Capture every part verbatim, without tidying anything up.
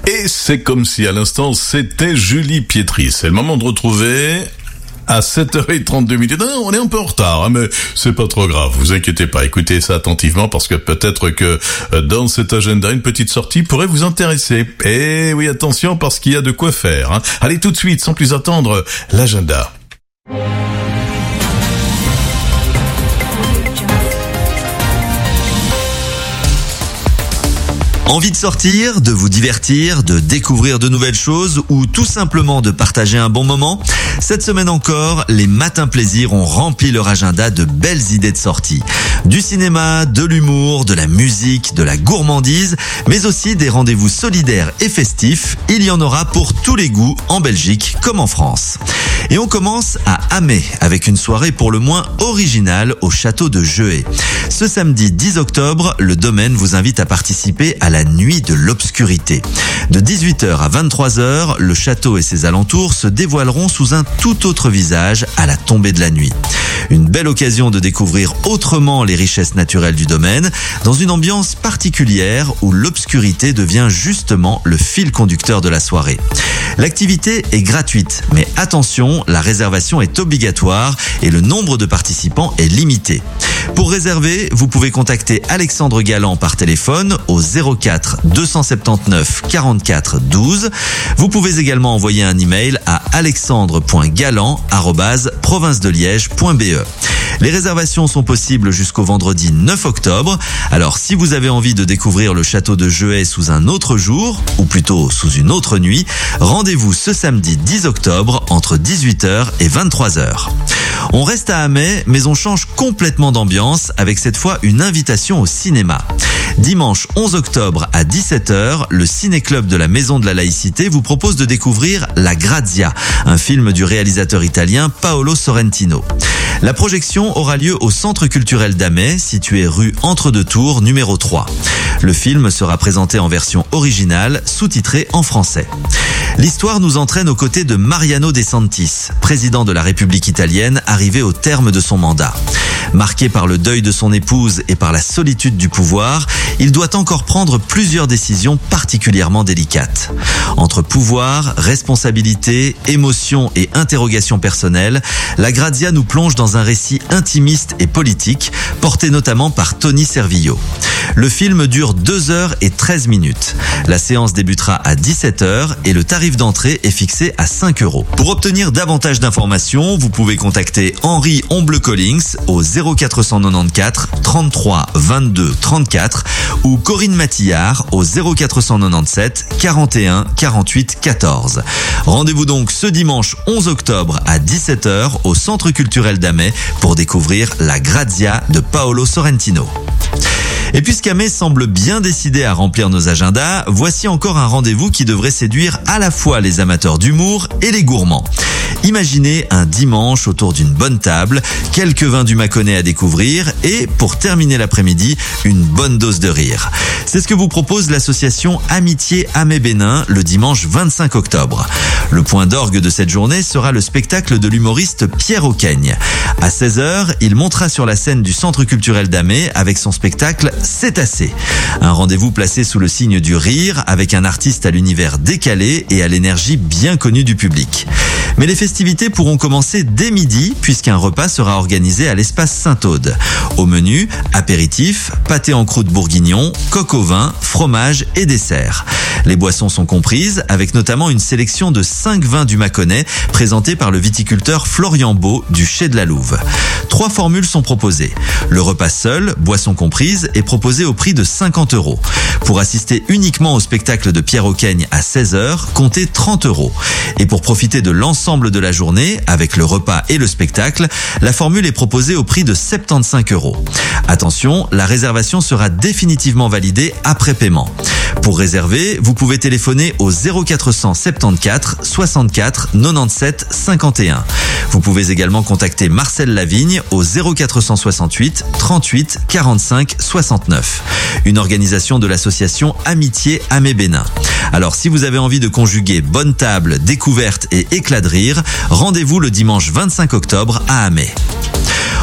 Et c'est comme si à l'instant c'était Julie Pietri. C'est le moment de retrouver à sept heures trente-deux minutes. Non, on est un peu en retard, hein, mais c'est pas trop grave. Vous inquiétez pas. Écoutez ça attentivement parce que peut-être que dans cet agenda, une petite sortie pourrait vous intéresser. Et oui, attention parce qu'il y a de quoi faire, hein. Allez tout de suite, sans plus attendre, l'agenda. Envie de sortir, de vous divertir, de découvrir de nouvelles choses ou tout simplement de partager un bon moment? Cette semaine encore, les Matins Plaisir ont rempli leur agenda de belles idées de sortie. Du cinéma, de l'humour, de la musique, de la gourmandise, mais aussi des rendez-vous solidaires et festifs. Il y en aura pour tous les goûts en Belgique comme en France. Et on commence à Amé avec une soirée pour le moins originale au château de Jeuet. Ce samedi dix octobre, le domaine vous invite à participer à la nuit de l'obscurité. De dix-huit heures à vingt-trois heures, le château et ses alentours se dévoileront sous un tout autre visage à la tombée de la nuit. Une belle occasion de découvrir autrement les richesses naturelles du domaine, dans une ambiance particulière où l'obscurité devient justement le fil conducteur de la soirée. L'activité est gratuite, mais attention, la réservation est obligatoire et le nombre de participants est limité. Pour réserver, vous pouvez contacter Alexandre Galland par téléphone au zéro quatre deux cent soixante-dix-neuf quarante-quatre douze. Vous pouvez également envoyer un email à alexandre point galland arobase province de liège point b e. Les réservations sont possibles jusqu'au vendredi neuf octobre. Alors si vous avez envie de découvrir le château de Jeuet sous un autre jour, ou plutôt sous une autre nuit, rendez-vous ce samedi dix octobre entre dix-huit heures et vingt-trois heures. On reste à Amé, mais on change complètement d'ambiance avec cette fois une invitation au cinéma. Dimanche onze octobre à dix-sept heures, le Ciné-Club de la Maison de la Laïcité vous propose de découvrir La Grazia, un film du réalisateur italien Paolo Sorrentino. La projection aura lieu au Centre culturel d'Amé, situé rue Entre-deux-Tours, numéro trois. Le film sera présenté en version originale, sous-titrée en français. L'histoire nous entraîne aux côtés de Mariano De Santis, président de la République italienne, arrivé au terme de son mandat. Marqué par le deuil de son épouse et par la solitude du pouvoir, il doit encore prendre plusieurs décisions particulièrement délicates. Entre pouvoir, responsabilité, émotion et interrogation personnelle, La Grazia nous plonge dans un récit intimiste et politique, porté notamment par Tony Servillo. Le film dure deux heures et treize minutes. La séance débutera à dix-sept heures et le tarif d'entrée est fixé à cinq euros. Pour obtenir davantage d'informations, vous pouvez contacter Henri Omble-Collings au zéro quatre cent quatre-vingt-quatorze trente-trois vingt-deux trente-quatre ou Corinne Matillard au zéro quatre cent quatre-vingt-dix-sept quarante et un quarante-huit quatorze. Rendez-vous donc ce dimanche onze octobre à dix-sept heures au Centre culturel d'Amé pour découvrir La Grazia de Paolo Sorrentino. Et puisqu'Amé semble bien décidé à remplir nos agendas, voici encore un rendez-vous qui devrait séduire à la fois les amateurs d'humour et les gourmands. Imaginez un dimanche autour d'une bonne table, quelques vins du Mâconnais à découvrir et, pour terminer l'après-midi, une bonne dose de rire. C'est ce que vous propose l'association Amitié Amé-Bénin le dimanche vingt-cinq octobre. Le point d'orgue de cette journée sera le spectacle de l'humoriste Pierre Auqueigne. À seize heures, il montera sur la scène du Centre culturel d'Amé avec son spectacle C'est assez. Un rendez-vous placé sous le signe du rire avec un artiste à l'univers décalé et à l'énergie bien connue du public. Mais les festivités pourront commencer dès midi puisqu'un repas sera organisé à l'espace Saint-Aude. Au menu, apéritif, pâté en croûte bourguignon, coq au vin, fromage et dessert. Les boissons sont comprises avec notamment une sélection de cinq vins du Mâconnais présentés par le viticulteur Florian Beau du Chai de la Louve. Trois formules sont proposées. Le repas seul, boissons comprises, est proposé au prix de cinquante euros. Pour assister uniquement au spectacle de Pierre Auqueigne à seize heures, comptez trente euros. Et pour profiter de l'ensemble de la journée, avec le repas et le spectacle, la formule est proposée au prix de soixante-quinze euros. Attention, la réservation sera définitivement validée après paiement. Pour réserver, vous pouvez téléphoner au zéro quatre cent soixante-quatorze soixante-quatre quatre-vingt-dix-sept cinquante et un. Vous pouvez également contacter Marcel Lavigne au zéro quatre cent soixante-huit trente-huit quarante-cinq soixante-neuf. Une organisation de l'association Amitié Amé-Bénin. Alors si vous avez envie de conjuguer bonne table, découverte et éclat de rire, rendez-vous le dimanche vingt-cinq octobre à Amé.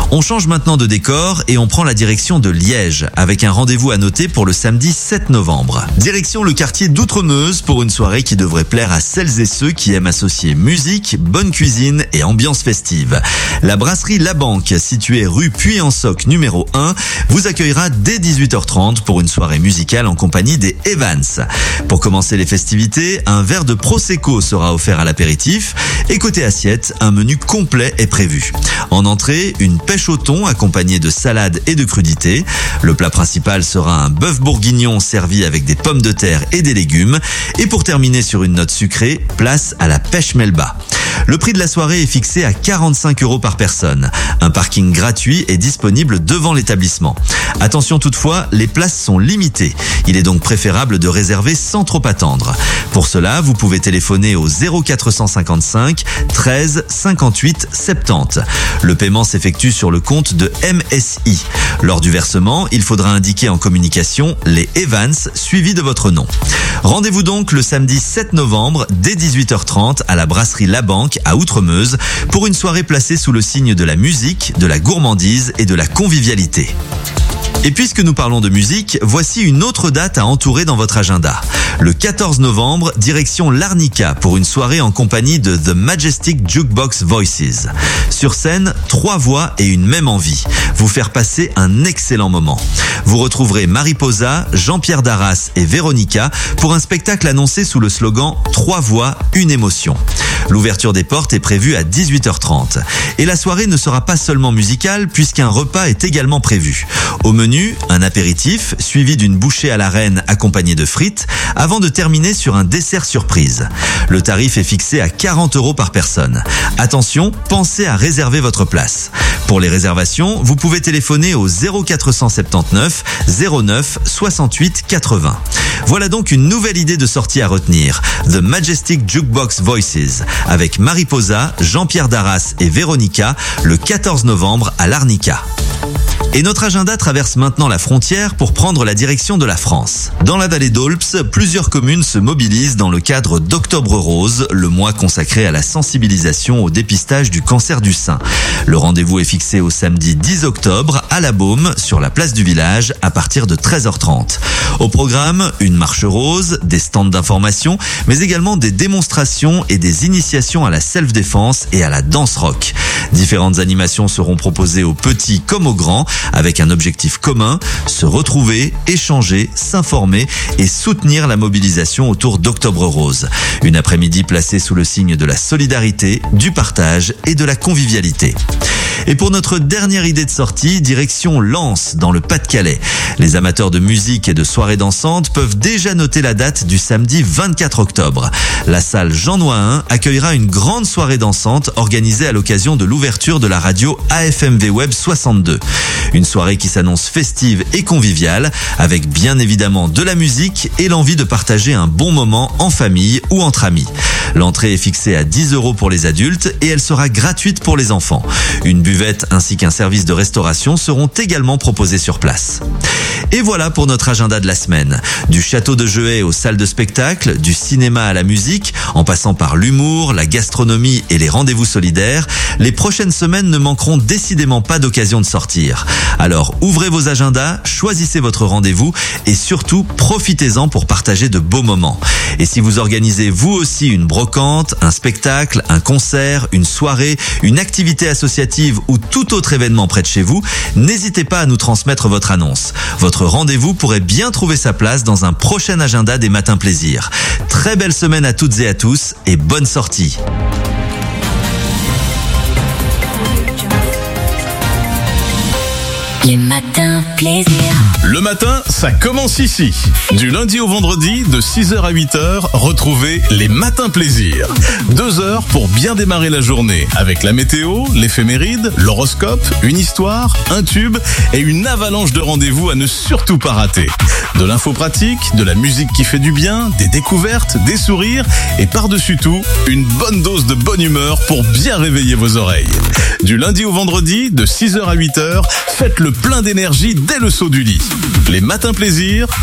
On change maintenant de décor et on prend la direction de Liège avec un rendez-vous à noter pour le samedi sept novembre. Direction le quartier d'Outremeuse pour une soirée qui devrait plaire à celles et ceux qui aiment associer musique, bonne cuisine et ambiance festive. La brasserie La Banque, située rue Puy-en-Soc numéro un, vous accueillera dès dix-huit heures trente pour une soirée musicale en compagnie des Evans. Pour commencer les festivités, un verre de Prosecco sera offert à l'apéritif et côté assiette, un menu complet est prévu. En entrée, une pêche au thon accompagnée de salade et de crudités. Le plat principal sera un bœuf bourguignon servi avec des pommes de terre et des légumes. Et pour terminer sur une note sucrée, place à la pêche melba. Le prix de la soirée est fixé à quarante-cinq euros par personne. Un parking gratuit est disponible devant l'établissement. Attention toutefois, les places sont limitées. Il est donc préférable de réserver sans trop attendre. Pour cela, vous pouvez téléphoner au zéro quatre cent cinquante-cinq treize cinquante-huit soixante-dix. Le paiement s'effectue sur le compte de M S I. Lors du versement, il faudra indiquer en communication les Evans suivis de votre nom. Rendez-vous donc le samedi sept novembre dès dix-huit heures trente à la brasserie La Banque à Outremeuse pour une soirée placée sous le signe de la musique, de la gourmandise et de la convivialité. Et puisque nous parlons de musique, voici une autre date à entourer dans votre agenda. Le quatorze novembre, direction l'Arnica pour une soirée en compagnie de The Majestic Jukebox Voices. Sur scène, trois voix et une même envie. Vous faire passer un excellent moment. Vous retrouverez Mariposa, Jean-Pierre Darras et Véronica pour un spectacle annoncé sous le slogan « Trois voix, une émotion ». L'ouverture des portes est prévue à dix-huit heures trente. Et la soirée ne sera pas seulement musicale puisqu'un repas est également prévu. Au menu, un apéritif suivi d'une bouchée à la reine accompagnée de frites avant de terminer sur un dessert surprise. Le tarif est fixé à quarante euros par personne. Attention, pensez à réserver votre place. Pour les réservations, vous pouvez téléphoner au zéro quatre cent soixante-dix-neuf zéro neuf soixante-huit quatre-vingts. Voilà donc une nouvelle idée de sortie à retenir. The Majestic Jukebox Voices avec Mariposa, Jean-Pierre Darras et Véronica le quatorze novembre à l'Arnica. Et notre agenda traverse maintenant la frontière pour prendre la direction de la France. Dans la vallée d'Aulps, plusieurs communes se mobilisent dans le cadre d'Octobre Rose, le mois consacré à la sensibilisation au dépistage du cancer du sein. Le rendez-vous est fixé au samedi dix octobre à La Baume, sur la place du village, à partir de treize heures trente. Au programme, une marche rose, des stands d'information, mais également des démonstrations et des initiations à la self-défense et à la danse rock. Différentes animations seront proposées aux petits comme aux grands, avec un objectif commun, se retrouver, échanger, s'informer et soutenir la mobilisation autour d'Octobre Rose. Une après-midi placée sous le signe de la solidarité, du partage et de la convivialité. Et pour notre dernière idée de sortie, direction Lens, dans le Pas-de-Calais. Les amateurs de musique et de soirées dansantes peuvent déjà noter la date du samedi vingt-quatre octobre. La salle Jean Nohain accueillera une grande soirée dansante organisée à l'occasion de l'ouverture de la radio A F M V Web soixante-deux. Une soirée qui s'annonce festive et conviviale, avec bien évidemment de la musique et l'envie de partager un bon moment en famille ou entre amis. L'entrée est fixée à dix euros pour les adultes et elle sera gratuite pour les enfants. Une buvette ainsi qu'un service de restauration seront également proposés sur place. Et voilà pour notre agenda de la semaine. Du château de Jeuet aux salles de spectacle, du cinéma à la musique, en passant par l'humour, la gastronomie et les rendez-vous solidaires, les prochaines semaines ne manqueront décidément pas d'occasion de sortir. Alors ouvrez vos agendas, choisissez votre rendez-vous et surtout profitez-en pour partager de beaux moments. Et si vous organisez vous aussi une brocante, un spectacle, un concert, une soirée, une activité associative ou tout autre événement près de chez vous, n'hésitez pas à nous transmettre votre annonce. Votre rendez-vous pourrait bien trouver sa place dans un prochain agenda des Matins Plaisir. Très belle semaine à toutes et à tous et bonne sortie. Les Matins Plaisir. Le matin, ça commence ici. Du lundi au vendredi, de six heures à huit heures, retrouvez les Matins Plaisir. Deux heures pour bien démarrer la journée avec la météo, l'éphéméride, l'horoscope, une histoire, un tube et une avalanche de rendez-vous à ne surtout pas rater. De l'info pratique, de la musique qui fait du bien, des découvertes, des sourires et par-dessus tout, une bonne dose de bonne humeur pour bien réveiller vos oreilles. Du lundi au vendredi, de six heures à huit heures, faites le plein d'énergie dès le saut du lit. Les Matins Plaisir,